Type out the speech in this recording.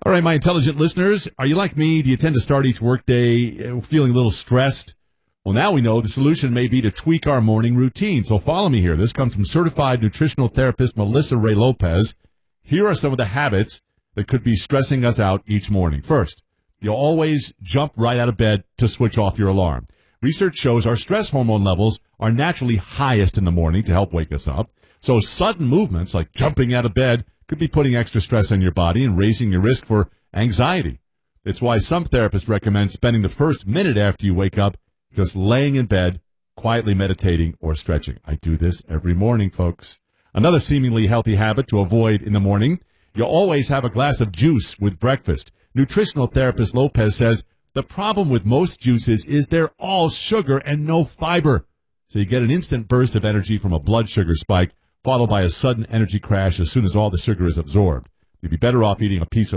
All right, my intelligent listeners, are you like me? Do you tend to start each workday feeling a little stressed? Well, now we know the solution may be to tweak our morning routine. So follow me here. This comes from certified nutritional therapist Melissa Ray Lopez. Here are some of the habits that could be stressing us out each morning. First, you'll always jump right out of bed to switch off your alarm. Research shows our stress hormone levels are naturally highest in the morning to help wake us up. So sudden movements like jumping out of bed could be putting extra stress on your body and raising your risk for anxiety. It's why some therapists recommend spending the first minute after you wake up just laying in bed, quietly meditating or stretching. I do this every morning, folks. Another seemingly healthy habit to avoid in the morning, you'll always have a glass of juice with breakfast. Nutritional therapist Lopez says the problem with most juices is they're all sugar and no fiber. So you get an instant burst of energy from a blood sugar spike, followed by a sudden energy crash as soon as all the sugar is absorbed. You'd be better off eating a piece of